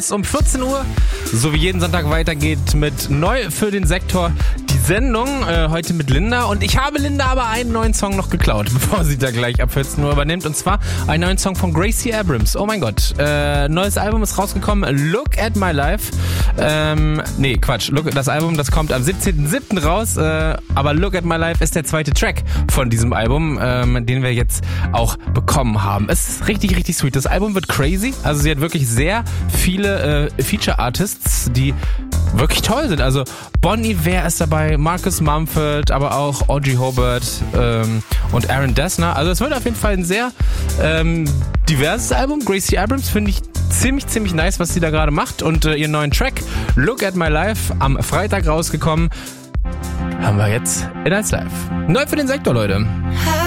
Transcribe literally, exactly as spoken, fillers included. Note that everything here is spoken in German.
Um vierzehn Uhr, so wie jeden Sonntag weitergeht mit Neu für den Sektor, die Sendung, äh, heute mit Linda. Und ich habe Linda aber einen neuen Song noch geklaut, bevor sie da gleich ab vierzehn Uhr übernimmt. Und zwar einen neuen Song von Gracie Abrams. Oh mein Gott, äh, neues Album ist rausgekommen, Look at My Life. Ähm, nee, Quatsch, Look, das Album, das kommt am siebzehnten siebten raus. Äh, aber Look at My Life ist der zweite Track von diesem Album, ähm, den wir jetzt auch bekommen haben. Es ist richtig, richtig sweet. Das Album wird crazy. Also sie hat wirklich sehr viele Äh, Feature-Artists, die wirklich toll sind. Also Bon Iver ist dabei, Marcus Mumford, aber auch Audrey Hobart ähm, und Aaron Dessner. Also es wird auf jeden Fall ein sehr ähm, diverses Album. Gracie Abrams finde ich ziemlich, ziemlich nice, was sie da gerade macht. Und äh, ihren neuen Track, Look at My Life, am Freitag rausgekommen, haben wir jetzt in eins Live. Neu für den Sektor, Leute.